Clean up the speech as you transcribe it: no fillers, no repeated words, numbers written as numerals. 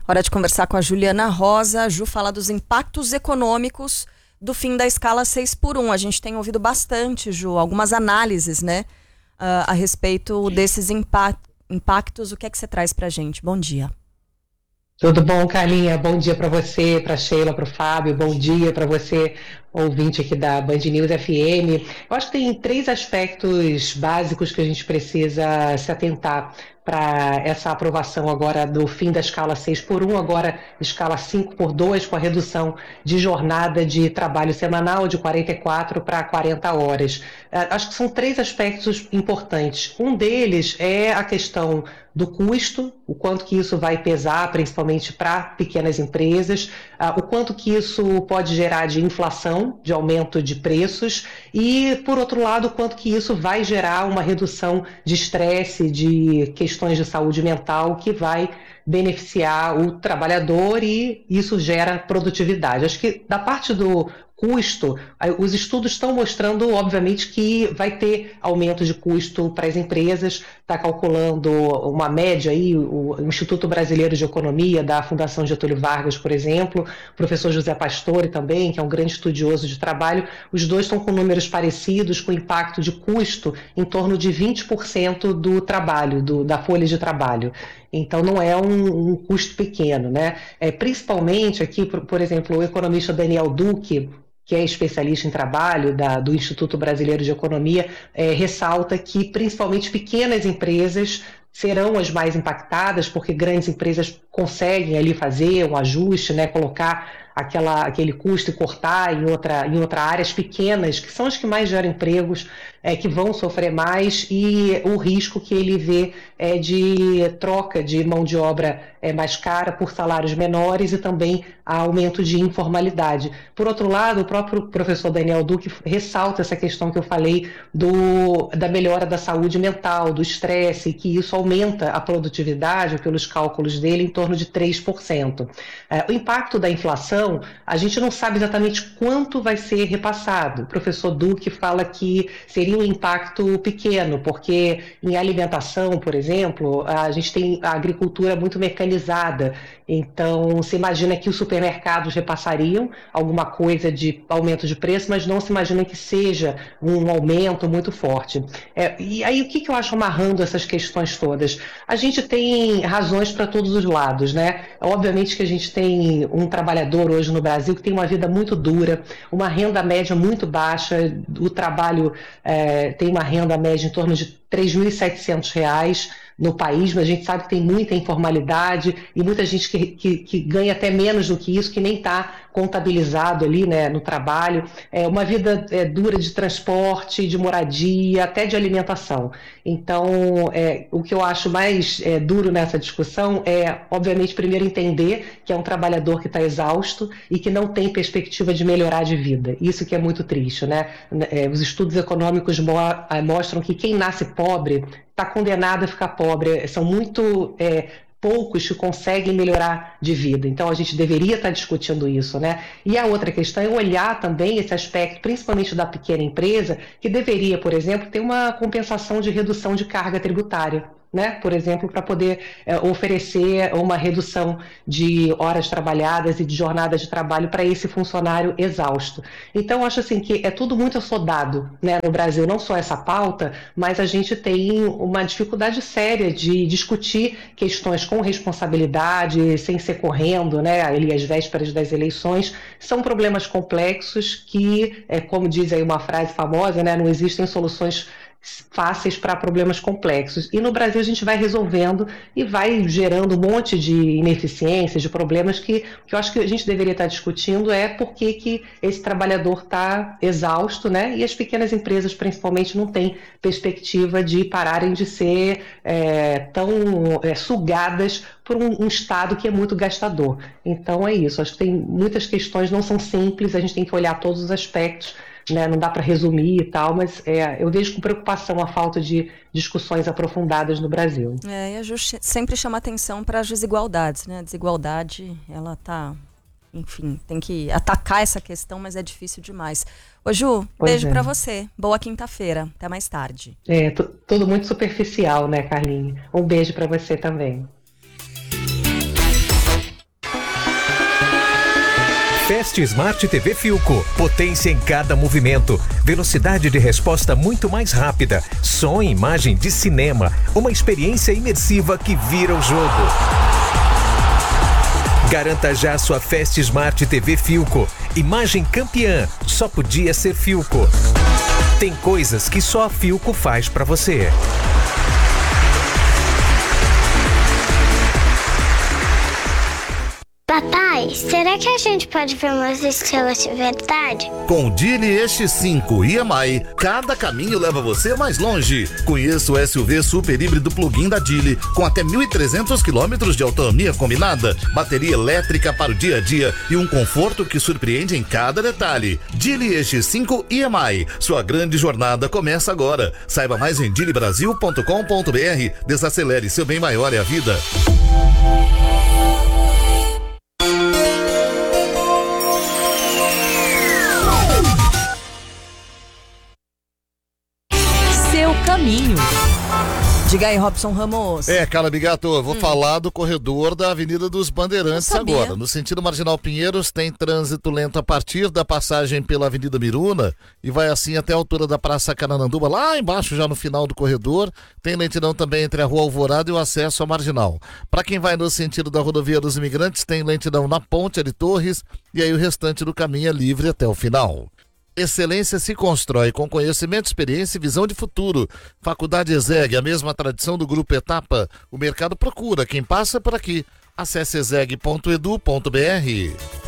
Hora de conversar com a Juliana Rosa. A Ju fala dos impactos econômicos do fim da escala 6x1. A gente tem ouvido bastante, Ju, algumas análises, né, a respeito desses impactos. O que é que você traz pra gente? Bom dia. Tudo bom, Carlinha? Bom dia para você, para Sheila, para o Fábio. Bom dia para você, ouvinte aqui da Band News FM. Eu acho que tem 3 aspectos básicos que a gente precisa se atentar para essa aprovação agora do fim da escala 6x1, agora escala 5x2, com a redução de jornada de trabalho semanal de 44 para 40 horas. Acho que são 3 aspectos importantes. Um deles é a questão do custo, o quanto que isso vai pesar, principalmente para pequenas empresas, o quanto que isso pode gerar de inflação, de aumento de preços, e, por outro lado, o quanto que isso vai gerar uma redução de estresse, de questões de saúde mental, que vai beneficiar o trabalhador e isso gera produtividade. Acho que da parte do custo, os estudos estão mostrando, obviamente, que vai ter aumento de custo para as empresas. Está calculando uma média aí, o Instituto Brasileiro de Economia, da Fundação Getúlio Vargas, por exemplo, o professor José Pastore também, que é um grande estudioso de trabalho, os dois estão com números parecidos, com impacto de custo em torno de 20% do trabalho, da folha de trabalho. Então não é um custo pequeno, né? Principalmente aqui, por exemplo, o economista Daniel Duque, que é especialista em trabalho do Instituto Brasileiro de Economia, ressalta que principalmente pequenas empresas serão as mais impactadas, porque grandes empresas conseguem ali fazer um ajuste, né, colocar aquele custo e cortar em outra área. As pequenas, que são as que mais geram empregos, que vão sofrer mais, e o risco que ele vê é de troca de mão de obra mais cara por salários menores e também aumento de informalidade. Por outro lado, o próprio professor Daniel Duque ressalta essa questão que eu falei da melhora da saúde mental, do estresse, que isso aumenta a produtividade, pelos cálculos dele, em torno de 3%. O impacto da inflação, a gente não sabe exatamente quanto vai ser repassado. O professor Duque fala que seria um impacto pequeno, porque em alimentação, por exemplo, a gente tem a agricultura muito mecanizada, então se imagina que os supermercados repassariam alguma coisa de aumento de preço, mas não se imagina que seja um aumento muito forte. E aí o que eu acho amarrando essas questões todas? A gente tem razões para todos os lados, né? Obviamente que a gente tem um trabalhador hoje no Brasil que tem uma vida muito dura, uma renda média muito baixa, o trabalho tem uma renda média em torno de R$ 3.700 no país, mas a gente sabe que tem muita informalidade e muita gente que ganha até menos do que isso, que nem está contabilizado ali, né, no trabalho. Uma vida dura de transporte, de moradia, até de alimentação. Então, o que eu acho mais duro nessa discussão é, obviamente, primeiro entender que é um trabalhador que está exausto e que não tem perspectiva de melhorar de vida. Isso que é muito triste, né? Os estudos econômicos mostram que quem nasce pobre está condenado a ficar pobre. São muito poucos que conseguem melhorar de vida. Então a gente deveria estar discutindo isso, né? E a outra questão é olhar também esse aspecto, principalmente da pequena empresa, que deveria, por exemplo, ter uma compensação de redução de carga tributária, né? Por exemplo, para poder oferecer uma redução de horas trabalhadas e de jornada de trabalho para esse funcionário exausto. Então, acho assim que é tudo muito assodado, né, no Brasil, não só essa pauta, mas a gente tem uma dificuldade séria de discutir questões com responsabilidade, sem ser correndo, né, ali às vésperas das eleições. São problemas complexos que, como diz aí uma frase famosa, né, não existem soluções fáceis para problemas complexos. E no Brasil a gente vai resolvendo e vai gerando um monte de ineficiências, de problemas que eu acho que a gente deveria estar discutindo por que esse trabalhador está exausto, né? E as pequenas empresas, principalmente, não têm perspectiva de pararem de ser tão sugadas por um Estado que é muito gastador. Então é isso, acho que tem muitas questões, não são simples, a gente tem que olhar todos os aspectos, né? Não dá para resumir e tal, mas eu vejo com preocupação a falta de discussões aprofundadas no Brasil. E a Ju sempre chama atenção para as desigualdades, né? A desigualdade, ela tá, enfim, tem que atacar essa questão, mas é difícil demais. Ô Ju, beijo para você. Boa quinta-feira. Até mais tarde. Tudo muito superficial, né, Carlinhos? Um beijo para você também. Fast Smart TV Philco. Potência em cada movimento. Velocidade de resposta muito mais rápida. Som e imagem de cinema. Uma experiência imersiva que vira o jogo. Garanta já sua Fast Smart TV Philco. Imagem campeã. Só podia ser Philco. Tem coisas que só a Philco faz pra você. Papai, será que a gente pode ver umas estrelas de verdade? Com o Geely X5 EMI, cada caminho leva você mais longe. Conheça o SUV super híbrido plug-in da Geely, com até 1.300 km de autonomia combinada, bateria elétrica para o dia a dia e um conforto que surpreende em cada detalhe. Geely X5 EMI, sua grande jornada começa agora. Saiba mais em geelybrasil.com.br. Desacelere, seu bem maior é a vida. Caminho. Diga aí, Robson Ramos. Carla Bigato, vou falar do corredor da Avenida dos Bandeirantes agora. No sentido Marginal Pinheiros, tem trânsito lento a partir da passagem pela Avenida Miruna e vai assim até a altura da Praça Canananduba, lá embaixo, já no final do corredor. Tem lentidão também entre a Rua Alvorada e o acesso à Marginal. Para quem vai no sentido da Rodovia dos Imigrantes, tem lentidão na Ponte de Torres e aí o restante do caminho é livre até o final. Excelência se constrói com conhecimento, experiência e visão de futuro. Faculdade ESEG, a mesma tradição do Grupo Etapa. O mercado procura quem passa por aqui. Acesse exeg.edu.br.